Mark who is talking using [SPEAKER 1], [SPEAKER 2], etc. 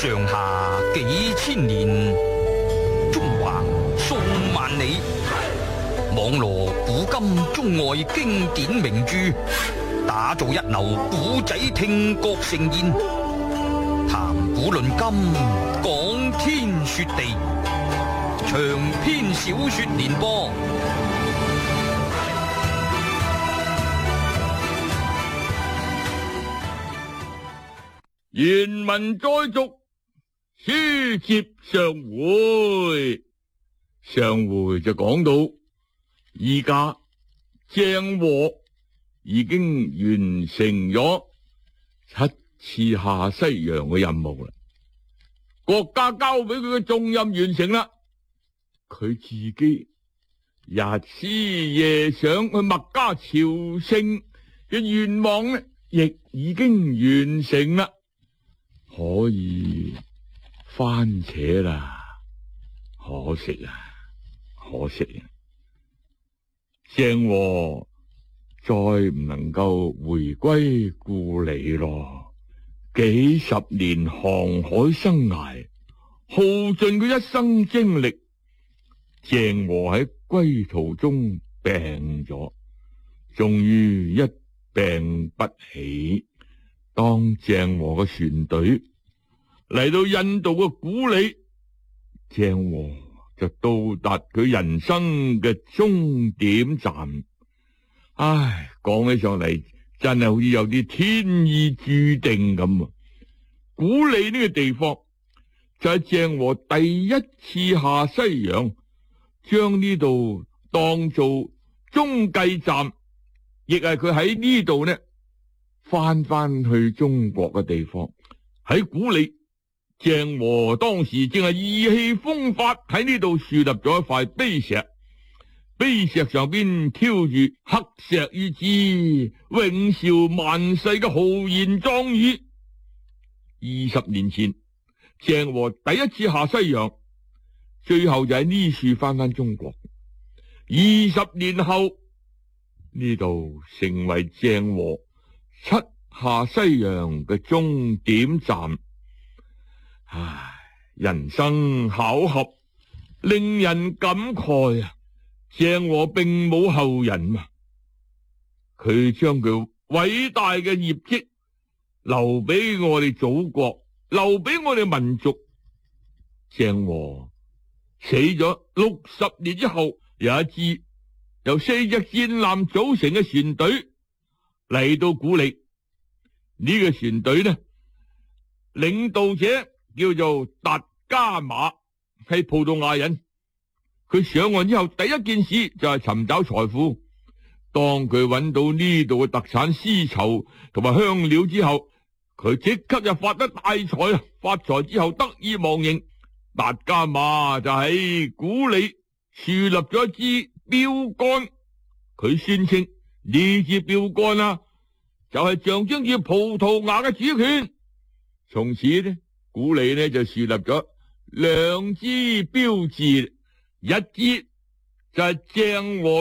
[SPEAKER 1] 上下幾千年，中橫數萬里，網羅古今中外經典名著，打造一流古仔聽覺盛宴，談古論今，講天說地，長篇小說連播。
[SPEAKER 2] 原文再續，書接上回。上回就講到，而家鄭和已經完成咗7次下西洋嘅任務啦，國家交俾佢嘅重任完成啦，佢自己日思夜想去麥加朝聖嘅願望呢，亦已經完成啦。可以翻扯啦，可惜啊，鄭和再唔能夠回歸故里咯。幾十年航海生涯，耗盡佢一生精力，鄭和喺歸途中病咗，終於一病不起。當鄭和嘅船隊嚟到印度嘅古里，鄭和就到達佢人生嘅終點站。唉，講起上嚟真係好似有啲天意注定咁啊！古里呢個地方就係鄭和第一次下西洋，將呢度當做中繼站，亦係佢喺呢度呢翻去中國嘅地方。喺古里，鄭和當時正係意氣風發，喺呢度樹立咗一塊碑石，碑石上邊挑住刻石於之永韶萬世嘅豪言壯語。20年前，鄭和第一次下西洋，最後就喺呢處翻中國。20年後，呢度成為鄭和7下西洋嘅終點站。唉，人生巧合令人感慨啊！鄭和並冇後人嘛，佢將佢偉大嘅業績留俾我哋祖國，留俾我哋民族。鄭和死咗60年之後，有一支由4隻戰艦組成嘅船隊嚟到古里。呢個船隊呢，領導者叫做達伽馬，係葡萄牙人。佢上岸之後，第一件事就係尋找財富。當佢揾到呢度嘅特產絲綢同埋香料之後，佢即刻就發得大財啊！發財之後得意忘形，達伽馬就喺古里樹立咗一支標杆。佢宣稱呢支標杆啊，就係象徵住葡萄牙嘅主權。從此呢，古里呢就樹立咗2支標誌，一支就係鄭和